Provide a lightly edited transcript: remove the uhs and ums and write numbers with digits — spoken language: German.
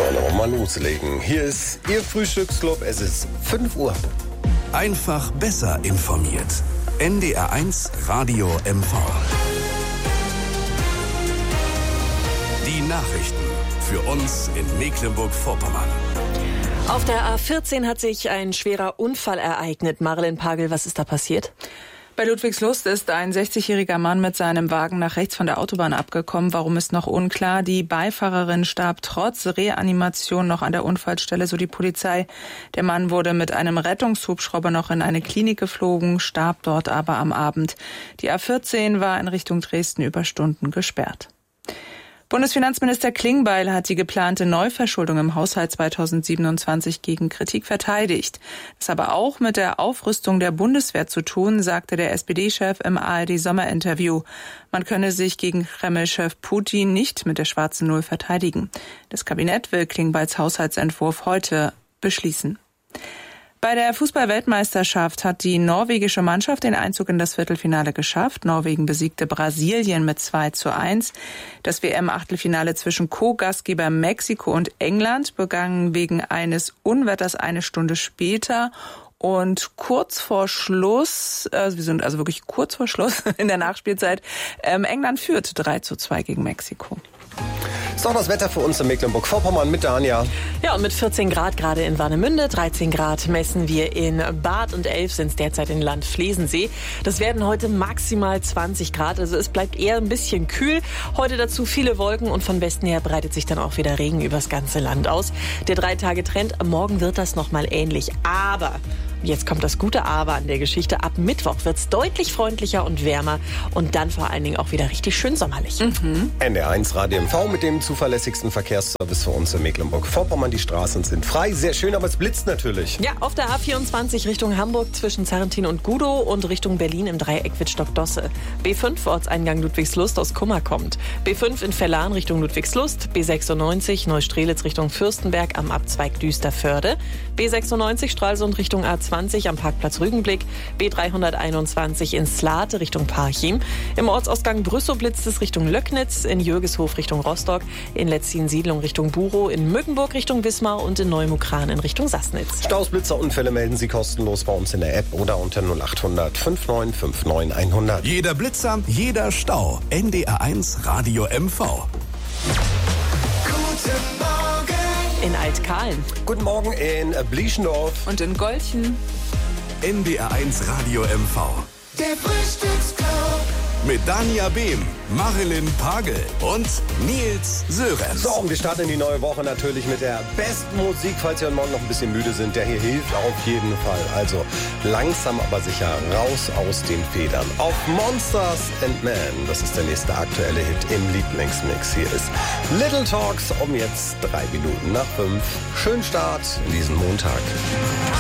So, dann wollen wir mal loslegen. Hier ist Ihr Frühstücksclub. Es ist 5 Uhr. Einfach besser informiert. NDR1 Radio MV. Die Nachrichten für uns in Mecklenburg-Vorpommern. Auf der A14 hat sich ein schwerer Unfall ereignet. Marilyn Pagel, was ist da passiert? Bei Ludwigslust ist ein 60-jähriger Mann mit seinem Wagen nach rechts von der Autobahn abgekommen. Warum ist noch unklar. Die Beifahrerin starb trotz Reanimation noch an der Unfallstelle, so die Polizei. Der Mann wurde mit einem Rettungshubschrauber noch in eine Klinik geflogen, starb dort aber am Abend. Die A14 war in Richtung Dresden über Stunden gesperrt. Bundesfinanzminister Klingbeil hat die geplante Neuverschuldung im Haushalt 2027 gegen Kritik verteidigt. Das habe auch mit der Aufrüstung der Bundeswehr zu tun, sagte der SPD-Chef im ARD-Sommerinterview. Man könne sich gegen Kreml-Chef Putin nicht mit der schwarzen Null verteidigen. Das Kabinett will Klingbeils Haushaltsentwurf heute beschließen. Bei der Fußball-Weltmeisterschaft hat die norwegische Mannschaft den Einzug in das Viertelfinale geschafft. Norwegen besiegte Brasilien mit 2:1. Das WM-Achtelfinale zwischen Co-Gastgeber Mexiko und England begann wegen eines Unwetters eine Stunde später. Und kurz vor Schluss, wir sind also wirklich kurz vor Schluss in der Nachspielzeit, England führt 3:2 gegen Mexiko. Ist noch das Wetter für uns in Mecklenburg-Vorpommern mit der Anja. Ja, und mit 14 Grad gerade in Warnemünde, 13 Grad messen wir in Barth und 11 sind es derzeit in Land Flesensee. Das werden heute maximal 20 Grad, also es bleibt eher ein bisschen kühl. Heute dazu viele Wolken und von Westen her breitet sich dann auch wieder Regen übers ganze Land aus. Der 3-Tage-Trend, morgen wird das nochmal ähnlich, aber... Jetzt kommt das gute Aber an der Geschichte. Ab Mittwoch wird es deutlich freundlicher und wärmer und dann vor allen Dingen auch wieder richtig schön sommerlich. NDR1 Radio MV mit dem zuverlässigsten Verkehrsservice für uns in Mecklenburg-Vorpommern. Die Straßen sind frei, sehr schön, aber es blitzt natürlich. Ja, auf der A24 Richtung Hamburg zwischen Zarrentin und Gudow und Richtung Berlin im Dreieck Wittstock-Dosse. B5 Ortseingang Ludwigslust aus Kummer kommt. B5 in Verlan Richtung Ludwigslust. B96 Neustrelitz Richtung Fürstenberg am Abzweig Düsterförde. B96 Stralsund Richtung A20 am Parkplatz Rügenblick, B321 in Slate Richtung Parchim, im Ortsausgang Brüssow blitzt es Richtung Löcknitz, in Jürgeshof Richtung Rostock, in Letzin-Siedlung Richtung Burow, in Mückenburg Richtung Wismar und in Neumukran in Richtung Sassnitz. Staus, Blitzer, Unfälle melden Sie kostenlos bei uns in der App oder unter 0800 5959 100. Jeder Blitzer, jeder Stau. NDR1 Radio MV. Guten Morgen. In Altkahlen. Guten Morgen in Blieschendorf. Und in Golchen. NDR1 Radio MV. Der Frühstücksclub. Mit Dania Behm, Marilyn Pagel und Nils Sörensen. So, und wir starten in die neue Woche natürlich mit der besten Musik. Falls Sie heute Morgen noch ein bisschen müde sind, der hier hilft auf jeden Fall. Also langsam aber sicher raus aus den Federn. Auf Monsters and Men. Das ist der nächste aktuelle Hit im Lieblingsmix. Hier ist Little Talks um jetzt 3 Minuten nach 5. Schönen Start in diesen Montag.